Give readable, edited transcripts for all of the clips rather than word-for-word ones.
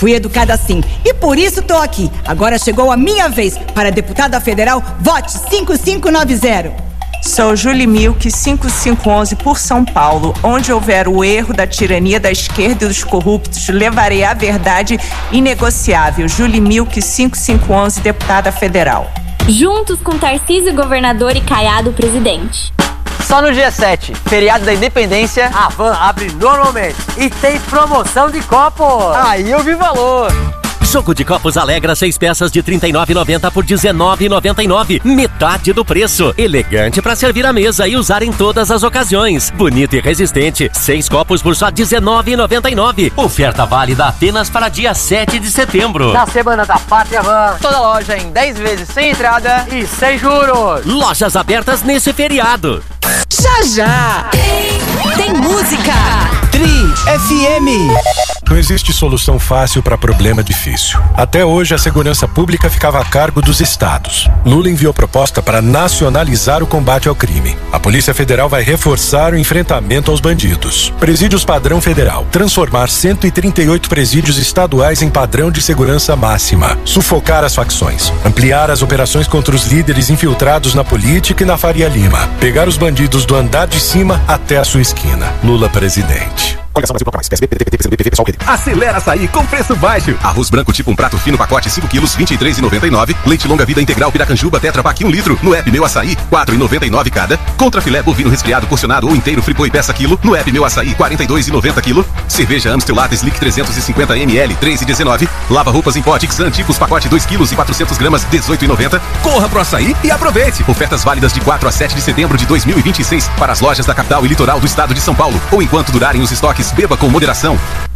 Fui educada assim e por isso tô aqui. Agora chegou a minha vez. Para deputada federal, vote 5590. Sou Julie Milk, 5511 por São Paulo. Onde houver o erro da tirania da esquerda e dos corruptos, levarei a verdade inegociável. Julie Milk, 5511, deputada federal. Juntos com Tarcísio, governador, e Caiado, presidente. Só no dia 7, feriado da Independência, a Van abre normalmente e tem promoção de copos. Aí eu vi valor. Jogo de copos Alegra, 6 peças de R$ 39,90 por R$ 19,99. Metade do preço. Elegante para servir à mesa e usar em todas as ocasiões. Bonito e resistente. 6 copos por só R$ 19,99. Oferta válida apenas para dia 7 de setembro. Na Semana da Pátria Van, toda loja em 10 vezes sem entrada e sem juros. Lojas abertas nesse feriado. Já! Tem música! Tri FM. Não existe solução fácil para problema difícil. Até hoje, a segurança pública ficava a cargo dos estados. Lula enviou proposta para nacionalizar o combate ao crime. A Polícia Federal vai reforçar o enfrentamento aos bandidos. Presídios padrão federal. Transformar 138 presídios estaduais em padrão de segurança máxima. Sufocar as facções. Ampliar as operações contra os líderes infiltrados na política e na Faria Lima. Pegar os bandidos do andar de cima até a sua esquina. Lula presidente. Coligação Brasil mais. PSB, PDT, PCdoB, PV, pessoal, PDT. Acelera açaí com preço baixo. Arroz branco tipo um prato fino, pacote 5 quilos, R$ 23,99. Leite longa vida integral Piracanjuba Tetra Pak 1 litro. No app Meu Açaí, R$ 4,99 cada. Contra filé bovino resfriado porcionado ou inteiro Friboi peça quilo. No app Meu Açaí, R$ 42,90 quilo. Cerveja Amstel Lattes Lick 350 ml, R$ 3,19. Lava roupas em pote Xan Tipos pacote 2 quilos e 400 gramas, R$ 18,90. Corra pro açaí e aproveite. Ofertas válidas de 4 a 7 de setembro de 2026 para as lojas da capital e litoral do estado de São Paulo. Ou enquanto durarem os estoques, beba com moderação.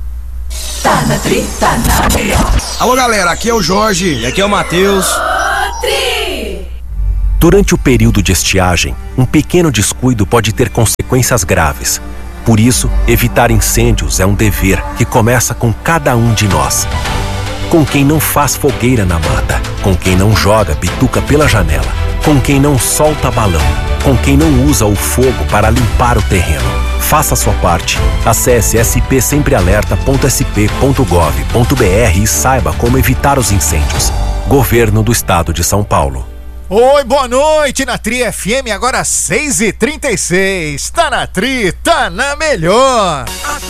Tá na Tri, tá na melhor. Alô galera, aqui é o Jorge e aqui é o Matheus. Tri! Durante o período de estiagem, um pequeno descuido pode ter consequências graves. Por isso, evitar incêndios é um dever que começa com cada um de nós. Com quem não faz fogueira na mata, com quem não joga bituca pela janela, com quem não solta balão, com quem não usa o fogo para limpar o terreno. Faça a sua parte. Acesse spsemprealerta.sp.gov.br e saiba como evitar os incêndios. Governo do Estado de São Paulo. Oi, boa noite na Tri FM, agora 6h36. Tá na Tri, tá na melhor.